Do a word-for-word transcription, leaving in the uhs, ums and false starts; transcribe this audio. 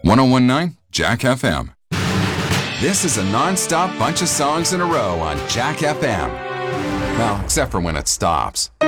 ten Jack F M. This is a non-stop bunch of songs in a row on Jack F M. Well, except for when it stops.